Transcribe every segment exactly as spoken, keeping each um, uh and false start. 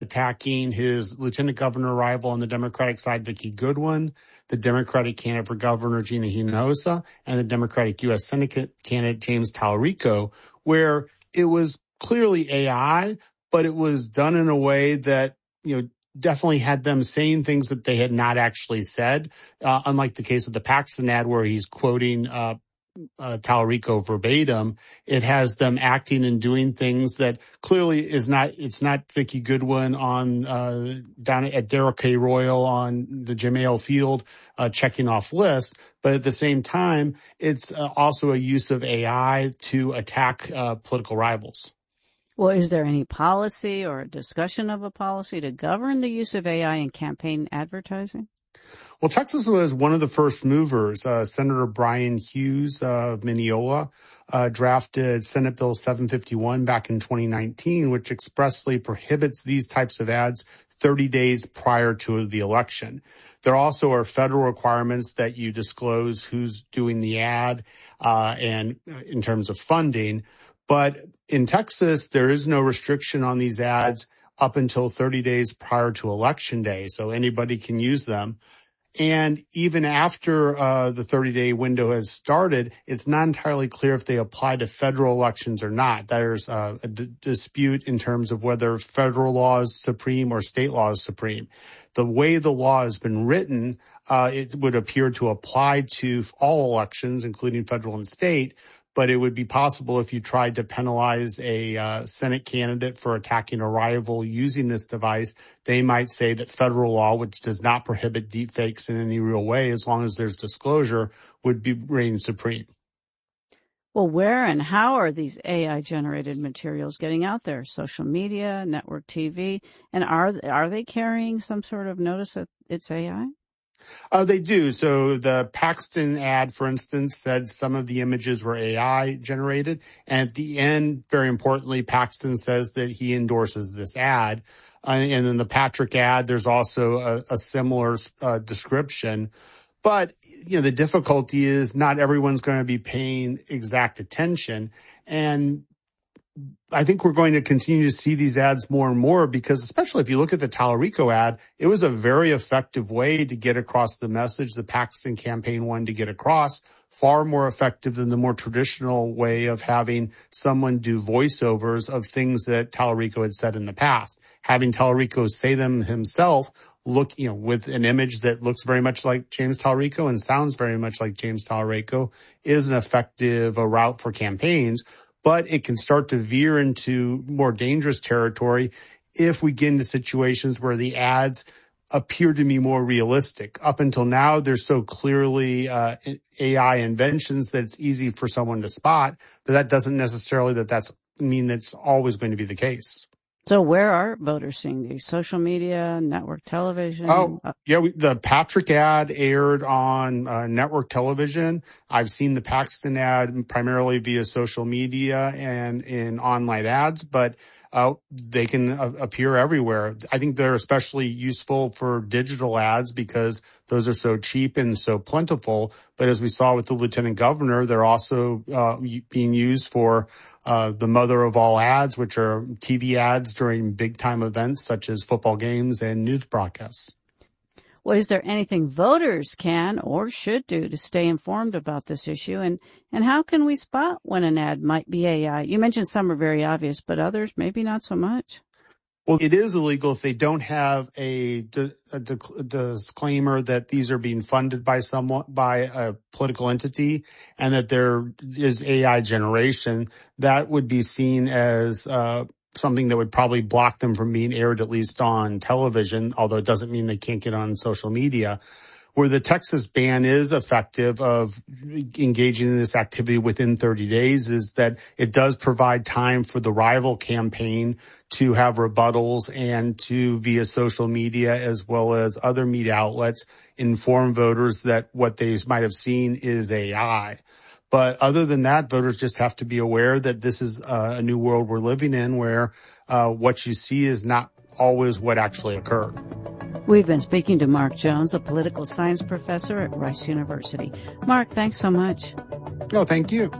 attacking his lieutenant governor rival on the Democratic side, Vicki Goodwin, the Democratic candidate for governor, Gina Hinojosa, and the Democratic U S Senate candidate, James Talarico, where it was clearly A I, but it was done in a way that, you know, definitely had them saying things that they had not actually said, uh, unlike the case of the Paxton ad where he's quoting uh, uh Talarico verbatim. It has them acting and doing things that clearly is not, it's not Vicki Goodwin on, uh, down at Darrell K. Royal on the Jamail Field, uh, checking off lists. But at the same time, it's uh, also a use of A I to attack, uh, political rivals. Well, is there any policy or a discussion of a policy to govern the use of A I in campaign advertising? Well, Texas was one of the first movers. Uh, Senator Brian Hughes uh, of Mineola uh, drafted Senate Bill seven fifty-one back in twenty nineteen, which expressly prohibits these types of ads thirty days prior to the election. There also are federal requirements that you disclose who's doing the ad uh, and in terms of funding. But in Texas, there is no restriction on these ads up until thirty days prior to Election Day, so anybody can use them. And even after uh the thirty-day window has started, it's not entirely clear if they apply to federal elections or not. There's uh, a d- dispute in terms of whether federal law is supreme or state law is supreme. The way the law has been written, uh it would appear to apply to all elections, including federal and state. But it would be possible if you tried to penalize a uh, Senate candidate for attacking a rival using this device, they might say that federal law, which does not prohibit deepfakes in any real way, as long as there's disclosure, would be reign supreme. Well, where and how are these A I-generated materials getting out there? Social media, network T V, and are are they carrying some sort of notice that it's A I? Uh, they do. So the Paxton ad, for instance, said some of the images were A I generated. And at the end, very importantly, Paxton says that he endorses this ad. Uh, and in the Patrick ad, there's also a, a similar uh, description. But, you know, the difficulty is not everyone's going to be paying exact attention. And I think we're going to continue to see these ads more and more because, especially if you look at the Talarico ad, it was a very effective way to get across the message the Paxton campaign wanted to get across, far more effective than the more traditional way of having someone do voiceovers of things that Talarico had said in the past. Having Talarico say them himself, look, you know, with an image that looks very much like James Talarico and sounds very much like James Talarico is an effective uh, route for campaigns. But it can start to veer into more dangerous territory if we get into situations where the ads appear to be more realistic. Up until now, they're so clearly uh, A I inventions that it's easy for someone to spot, but that doesn't necessarily that that's mean that's always going to be the case. So where are voters seeing these? Social media, network television? Oh, yeah. We, the Patrick ad aired on uh, network television. I've seen the Paxton ad primarily via social media and in online ads, but uh, they can uh, appear everywhere. I think they're especially useful for digital ads because those are so cheap and so plentiful. But as we saw with the lieutenant governor, they're also uh, being used for Uh, the mother of all ads, which are T V ads during big time events such as football games and news broadcasts. Well, is there anything voters can or should do to stay informed about this issue? And, and how can we spot when an ad might be A I? You mentioned some are very obvious, but others maybe not so much. Well, it is illegal if they don't have a, di- a, di- a disclaimer that these are being funded by someone, by a political entity, and that there is A I generation. That would be seen as uh something that would probably block them from being aired at least on television, although it doesn't mean they can't get on social media. Where the Texas ban is effective of engaging in this activity within thirty days is that it does provide time for the rival campaign to have rebuttals and to, via social media as well as other media outlets, inform voters that what they might have seen is A I. But other than that, voters just have to be aware that this is uh, a new world we're living in where uh, what you see is not always what actually occurred. We've been speaking to Mark Jones, a political science professor at Rice University. Mark, thanks so much. No, thank you.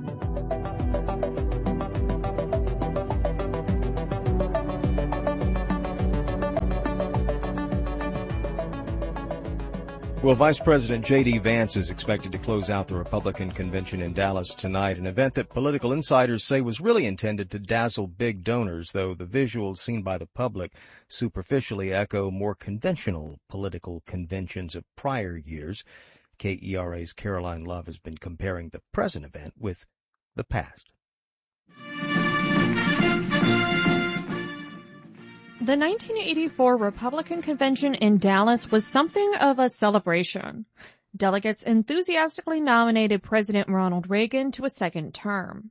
Well, Vice President J D. Vance is expected to close out the Republican convention in Dallas tonight, an event that political insiders say was really intended to dazzle big donors, though the visuals seen by the public superficially echo more conventional political conventions of prior years. K E R A's Caroline Love has been comparing the present event with the past. The nineteen eighty-four Republican convention in Dallas was something of a celebration. Delegates enthusiastically nominated President Ronald Reagan to a second term.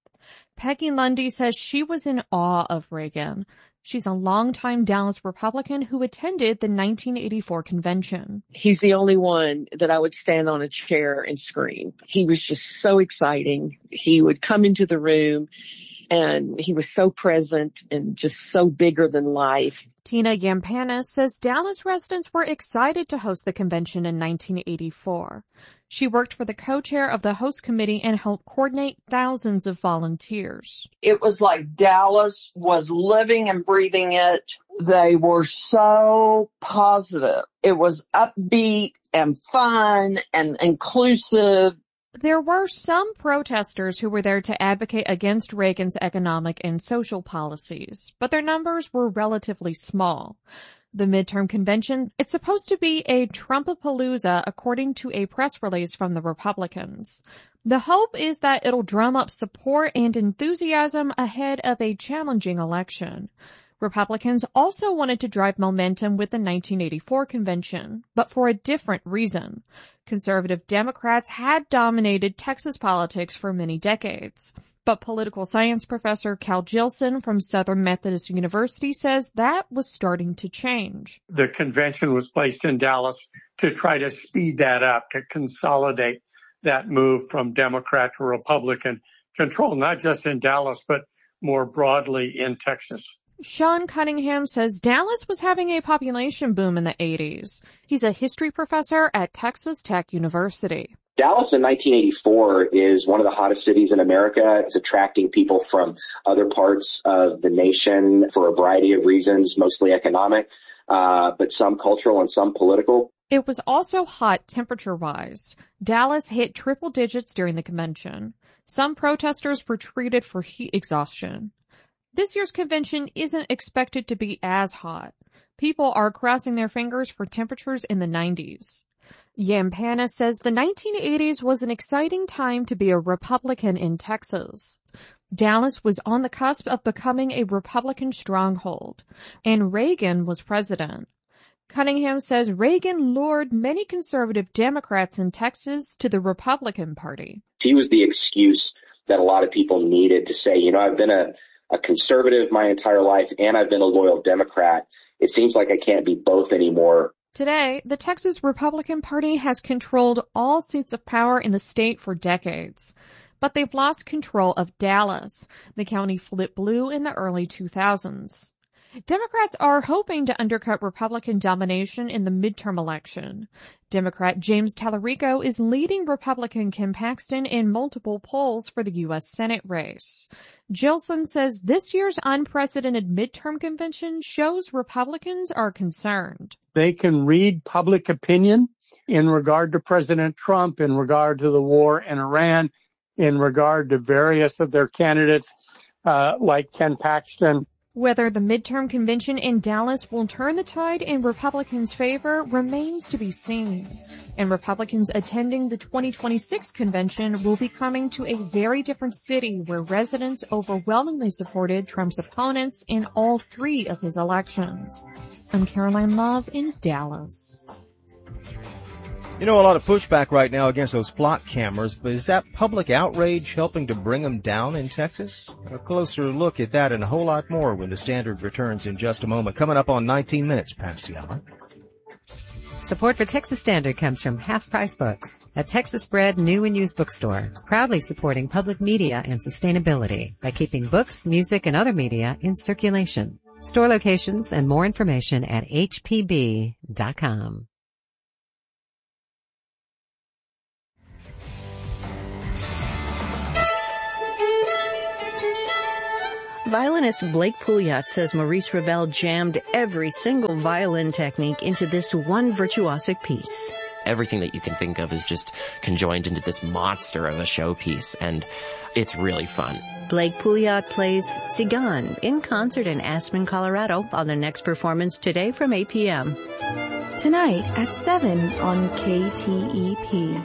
Peggy Lundy says she was in awe of Reagan. She's a longtime Dallas Republican who attended the nineteen eighty-four convention. He's the only one that I would stand on a chair and scream. He was just so exciting. He would come into the room, and he was so present and just so bigger than life. Tina Yampanis says Dallas residents were excited to host the convention in nineteen eighty-four. She worked for the co-chair of the host committee and helped coordinate thousands of volunteers. It was like Dallas was living and breathing it. They were so positive. It was upbeat and fun and inclusive. There were some protesters who were there to advocate against Reagan's economic and social policies, but their numbers were relatively small. The midterm convention, it's supposed to be a Trumpapalooza, according to a press release from the Republicans. The hope is that it'll drum up support and enthusiasm ahead of a challenging election. Republicans also wanted to drive momentum with the nineteen eighty-four convention, but for a different reason. Conservative Democrats had dominated Texas politics for many decades. But political science professor Cal Jilson from Southern Methodist University says that was starting to change. The convention was placed in Dallas to try to speed that up, to consolidate that move from Democrat to Republican control, not just in Dallas, but more broadly in Texas. Sean Cunningham says Dallas was having a population boom in the eighties. He's a history professor at Texas Tech University. Dallas in nineteen eighty-four is one of the hottest cities in America. It's attracting people from other parts of the nation for a variety of reasons, mostly economic, uh, but some cultural and some political. It was also hot temperature-wise. Dallas hit triple digits during the convention. Some protesters were treated for heat exhaustion. This year's convention isn't expected to be as hot. People are crossing their fingers for temperatures in the nineties. Yampana says the nineteen eighties was an exciting time to be a Republican in Texas. Dallas was on the cusp of becoming a Republican stronghold, and Reagan was president. Cunningham says Reagan lured many conservative Democrats in Texas to the Republican Party. He was the excuse that a lot of people needed to say, you know, I've been a, a conservative my entire life and I've been a loyal Democrat. It seems like I can't be both anymore. Today, the Texas Republican Party has controlled all seats of power in the state for decades. But they've lost control of Dallas. The county flipped blue in the early two thousands. Democrats are hoping to undercut Republican domination in the midterm election. Democrat James Tallarico is leading Republican Ken Paxton in multiple polls for the U S Senate race. Jilson says this year's unprecedented midterm convention shows Republicans are concerned. They can read public opinion in regard to President Trump, in regard to the war in Iran, in regard to various of their candidates, uh, like Ken Paxton. Whether the midterm convention in Dallas will turn the tide in Republicans' favor remains to be seen. And Republicans attending the twenty twenty-six convention will be coming to a very different city where residents overwhelmingly supported Trump's opponents in all three of his elections. I'm Caroline Love in Dallas. You know, a lot of pushback right now against those flock cameras, but is that public outrage helping to bring them down in Texas? A closer look at that and a whole lot more when the Standard returns in just a moment. Coming up on nineteen minutes past the hour. Support for Texas Standard comes from Half Price Books, a Texas-bred new and used bookstore, proudly supporting public media and sustainability by keeping books, music, and other media in circulation. Store locations and more information at H P B dot com. Violinist Blake Pouliot says Maurice Ravel jammed every single violin technique into this one virtuosic piece. everything that you can think of is just conjoined into this monster of a showpiece, and it's really fun. Blake Pouliot plays Sigan in concert in Aspen, Colorado on the next performance today from eight p.m. Tonight at seven on K T E P.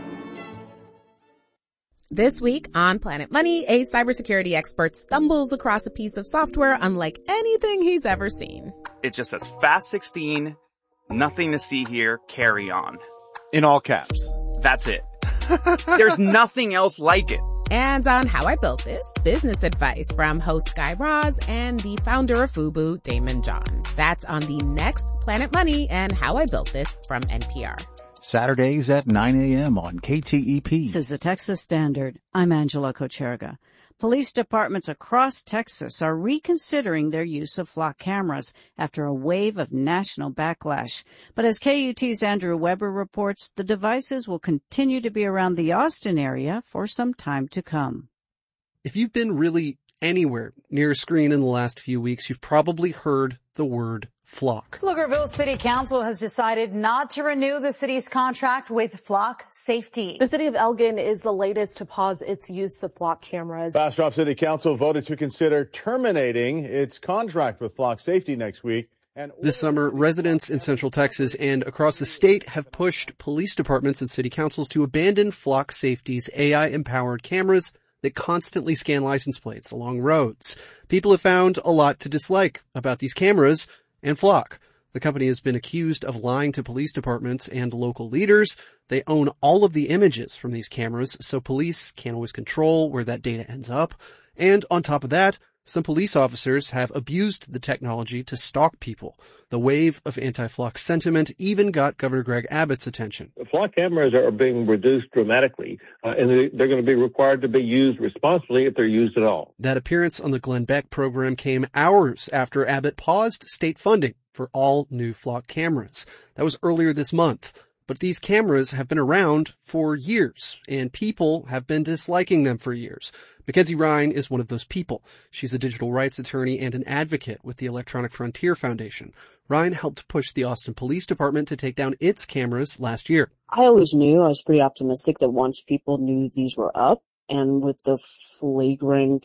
This week on Planet Money, a cybersecurity expert stumbles across a piece of software unlike anything he's ever seen. It just says Fast sixteen, nothing to see here, carry on. In all caps. That's it. There's nothing else like it. And on How I Built This, business advice from host Guy Raz and the founder of FUBU, Damon John. That's on the next Planet Money and How I Built This from N P R. Saturdays at nine a.m. on K T E P. This is the Texas Standard. I'm Angela Kocherga. Police departments across Texas are reconsidering their use of flock cameras after a wave of national backlash. But as K U T's Andrew Weber reports, the devices will continue to be around the Austin area for some time to come. If you've been really anywhere near a screen in the last few weeks, you've probably heard the word flock. Pflugerville City Council has decided not to renew the city's contract with Flock Safety. The city of Elgin is the latest to pause its use of flock cameras. Bastrop City Council voted to consider terminating its contract with Flock Safety next week. And this summer, residents in Central Texas and across the state have pushed police departments and city councils to abandon Flock Safety's A I-empowered cameras that constantly scan license plates along roads. People have found a lot to dislike about these cameras and Flock. The company has been accused of lying to police departments and local leaders. They own all of the images from these cameras, so police can't always control where that data ends up. And on top of that, some police officers have abused the technology to stalk people. The wave of anti-Flock sentiment even got Governor Greg Abbott's attention. Flock cameras are being reduced dramatically, uh, and they're going to be required to be used responsibly if they're used at all. That appearance on the Glenn Beck program came hours after Abbott paused state funding for all new Flock cameras. That was earlier this month. But these cameras have been around for years, and people have been disliking them for years. Mackenzie Ryan is one of those people. She's a digital rights attorney and an advocate with the Electronic Frontier Foundation. Ryan helped push the Austin Police Department to take down its cameras last year. I always knew, I was pretty optimistic that once people knew these were up, and with the flagrant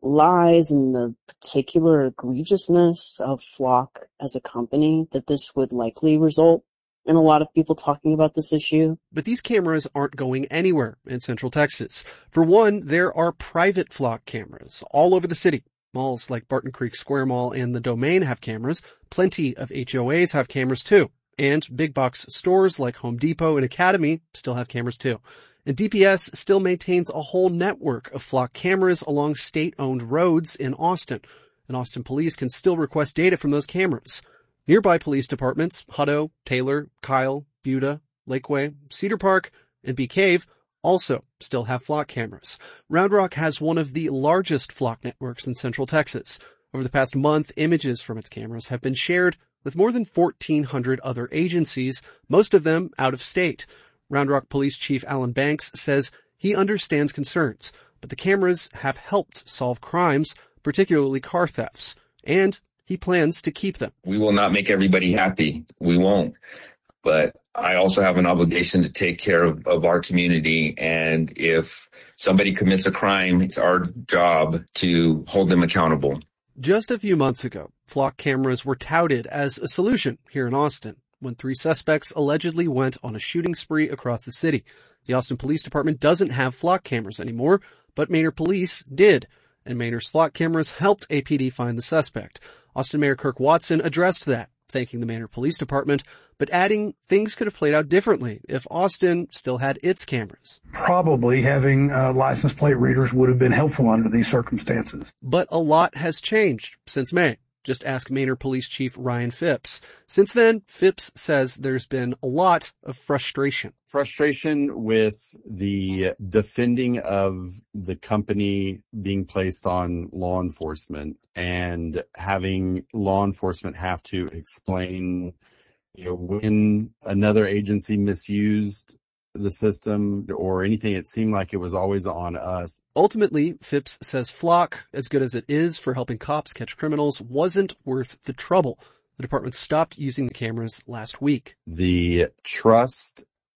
lies and the particular egregiousness of Flock as a company, that this would likely result in a lot of people talking about this issue. But these cameras aren't going anywhere in Central Texas. For one, there are private Flock cameras all over the city. Malls like Barton Creek Square Mall and the Domain have cameras. Plenty of H O As have cameras too. And big box stores like Home Depot and Academy still have cameras too. And D P S still maintains a whole network of Flock cameras along state-owned roads in Austin. And Austin police can still request data from those cameras. Nearby police departments, Hutto, Taylor, Kyle, Buda, Lakeway, Cedar Park, and Bee Cave also still have Flock cameras. Round Rock has one of the largest Flock networks in Central Texas. Over the past month, images from its cameras have been shared with more than fourteen hundred other agencies, most of them out of state. Round Rock Police Chief Alan Banks says he understands concerns, but the cameras have helped solve crimes, particularly car thefts, and he plans to keep them. We will not make everybody happy. We won't. But I also have an obligation to take care of, of our community. And if somebody commits a crime, it's our job to hold them accountable. Just a few months ago, Flock cameras were touted as a solution here in Austin when three suspects allegedly went on a shooting spree across the city. The Austin Police Department doesn't have Flock cameras anymore, but Manor Police did. And Manor's Flock cameras helped A P D find the suspect. Austin Mayor Kirk Watson addressed that, thanking the Manor Police Department, but adding things could have played out differently if Austin still had its cameras. Probably having uh, license plate readers would have been helpful under these circumstances. But a lot has changed since May. Just ask Manor Police Chief Ryan Phipps. Since then, Phipps says there's been a lot of frustration. Frustration with the defending of the company being placed on law enforcement and having law enforcement have to explain, you know, when another agency misused the system or anything. It seemed like it was always on us. Ultimately, Phipps says Flock, as good as it is for helping cops catch criminals, wasn't worth the trouble. The department stopped using the cameras last week. The trust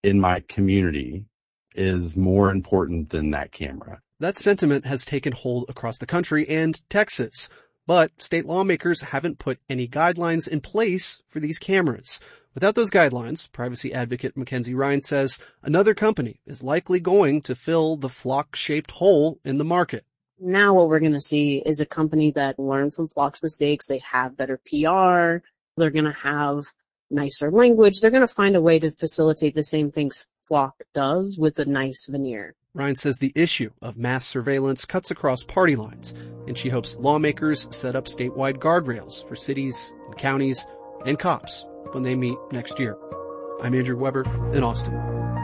in my community is more important than that camera. That sentiment has taken hold across the country and Texas, but state lawmakers haven't put any guidelines in place for these cameras. Without those guidelines, privacy advocate Mackenzie Ryan says another company is likely going to fill the flock-shaped hole in the market. Now what we're going to see is a company that learned from Flock's mistakes. They have better P R. They're going to have nicer language. They're going to find a way to facilitate the same things Flock does with a nice veneer. Ryan says the issue of mass surveillance cuts across party lines, and she hopes lawmakers set up statewide guardrails for cities and counties and cops when they meet next year. I'm Andrew Weber in Austin.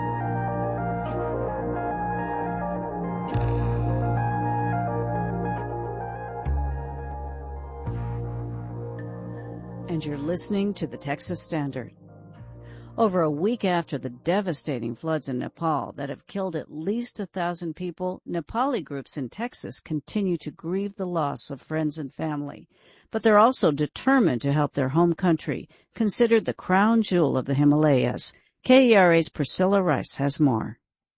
And you're listening to the Texas Standard. Over a week after the devastating floods in Nepal that have killed at least a thousand people, Nepali groups in Texas continue to grieve the loss of friends and family. But they're also determined to help their home country, considered the crown jewel of the Himalayas. K E R A's Priscilla Rice has more.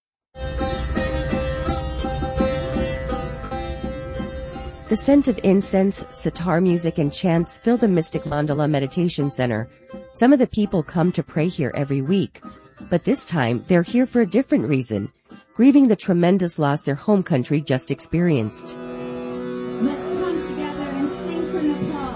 The scent of incense, sitar music, and chants fill the Mystic Mandala Meditation Center. Some of the people come to pray here every week, but this time they're here for a different reason, grieving the tremendous loss their home country just experienced. Let's come together and sing for Nepal.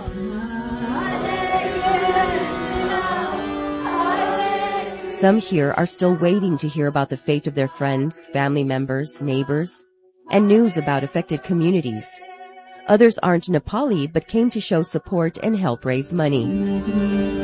Some here are still waiting to hear about the fate of their friends, family members, neighbors, and news about affected communities. Others aren't Nepali but came to show support and help raise money.